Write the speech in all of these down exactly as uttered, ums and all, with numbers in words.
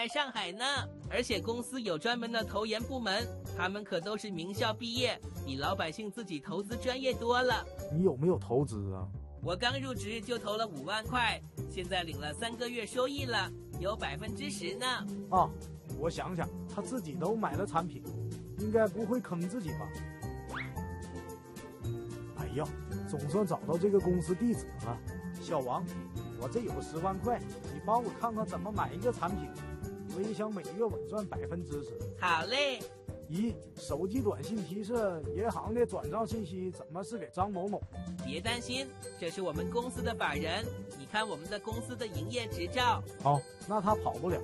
在上海呢，而且公司有专门的投研部门，他们可都是名校毕业，比老百姓自己投资专业多了。 你有没有投资啊？ 我刚入职就投了五万块，现在领了三个月收益了，有百分之十呢。 啊，我想想，他自己都买了产品，应该不会坑自己吧？哎呀，总算找到这个公司地址了。小王，我这有十万块，你帮我看看怎么买一个产品，我也想每月稳赚百分之十。 好嘞。 咦，手机短信提示银行的转账信息怎么是给张某某？ 别担心，这是我们公司的法人，你看我们的公司的营业执照。 好，那他跑不了。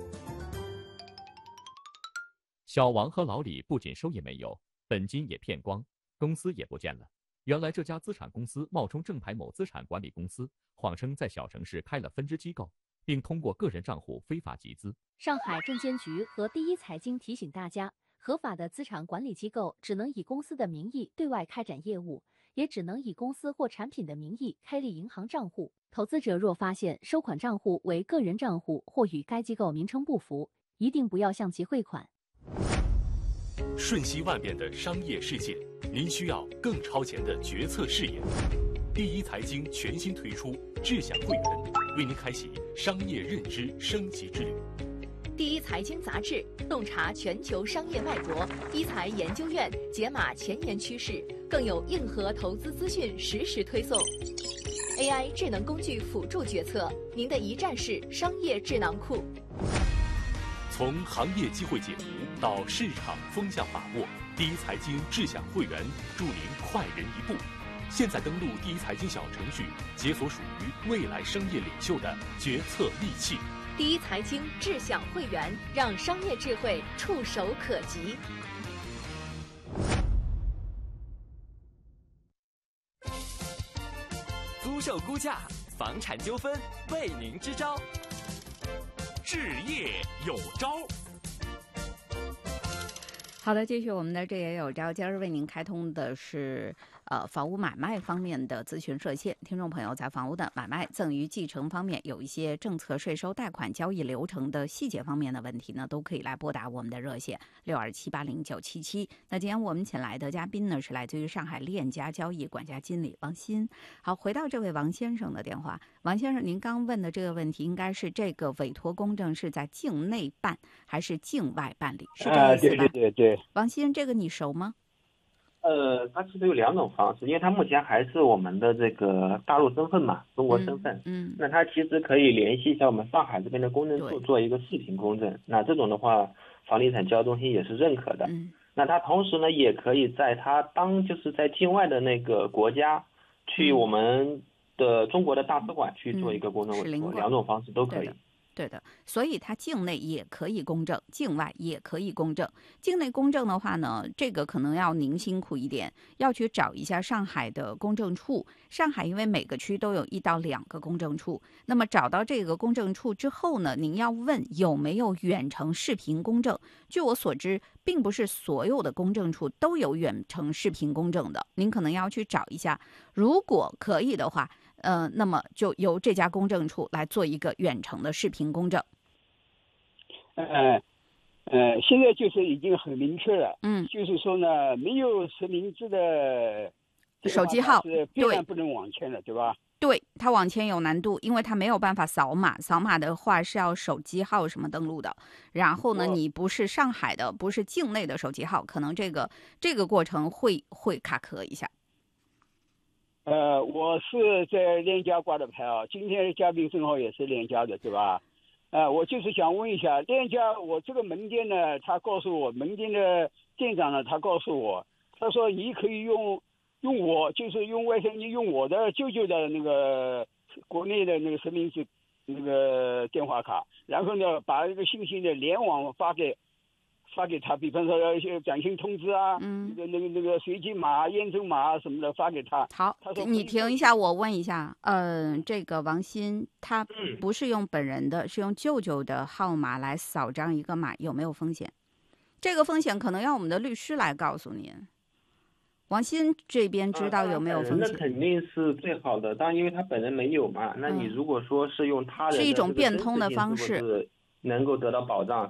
小王和老李不仅收益没有，本金也骗光，公司也不见了。原来这家资产公司冒充正牌某资产管理公司，谎称在小城市开了分支机构，并通过个人账户非法集资。 上海证监局和第一财经提醒大家，合法的资产管理机构只能以公司的名义对外开展业务，也只能以公司或产品的名义开立银行账户。投资者若发现收款账户为个人账户或与该机构名称不符，一定不要向其汇款。 瞬息万变的商业世界，您需要更超前的决策视野。第一财经全新推出智享会员，为您开启商业认知升级之旅。 第一财经杂志洞察全球商业脉搏，一财研究院解码前沿趋势，更有硬核投资资讯实时推送。A I 智能工具辅助决策，您的一站式商业智囊库。 从行业机会解读到市场风向把握，第一财经智享会员助您快人一步。现在登录第一财经小程序，解锁属于未来商业领袖的决策利器。 第一财经智享会员，让商业智慧触手可及。 租售估价、房产纠纷为您支招，置业有招。 好的，继续我们的这也有招，今儿为您开通的是呃房屋买卖方面的咨询热线。听众朋友在房屋的买卖、赠与、继承方面有一些政策、税收、贷款、交易流程的细节方面的问题呢，都可以来拨打我们的热线六二七八零九七七。那今天我们请来的嘉宾呢是来自于上海链家交易管家经理王鑫。好，回到这位王先生的电话，王先生，您刚问的这个问题应该是这个委托公证是在境内办还是境外办理？是这个意思吧？ 啊，对对对对。 王鑫，这个你熟吗？ 呃，它其实有两种方式，因为它目前还是我们的这个大陆身份嘛，中国身份。 嗯。嗯那它其实可以联系一下我们上海这边的公证处做一个视频公证。那这种的话，房地产交易中心也是认可的。 嗯。 那它同时呢，也可以在它当就是在境外的那个国家，去我们的中国的大使馆去做一个公证委托，嗯、两种方式都可以。 对的，所以它境内也可以公证，境外也可以公证。境内公证的话呢，这个可能要您辛苦一点，要去找一下上海的公证处。上海因为每个区都有一到两个公证处，那么找到这个公证处之后呢，您要问有没有远程视频公证。据我所知，并不是所有的公证处都有远程视频公证的，您可能要去找一下。如果可以的话，呃，那么就由这家公证处来做一个远程的视频公证。 呃呃，现在就是已经很明确了， 嗯， 就是说呢，没有实名制的手机号是必然不能网签了，对吧？ 对，它网签有难度，因为它没有办法扫码，扫码的话是要手机号什么登录的。然后呢，你不是上海的，不是境内的手机号，可能这个这个过程会会卡壳一下。 呃，我是在链家挂的牌啊，今天的嘉宾正好也是链家的，对吧？呃，我就是想问一下，链家我这个门店呢，他告诉我，门店的店长呢，他告诉我，他说你可以用用我，就是用外甥，你用我的舅舅的那个国内的那个实名制那个电话卡，然后呢，把这个信息呢联网发给。发给他，比方说一些短信通知啊， 嗯， 那个那个那个随机码、验证码什么的发给他。 好， 他说你停一下，我问一下，嗯、呃，这个王鑫他不是用本人的，是用舅舅的号码来扫张一个码，有没有风险？这个风险可能要我们的律师来告诉您。王鑫这边知道有没有风险？ 那肯定是最好的，但因为他本人没有嘛，那你如果说是用他人的、 嗯，是一种变通的方式， 能够得到保障。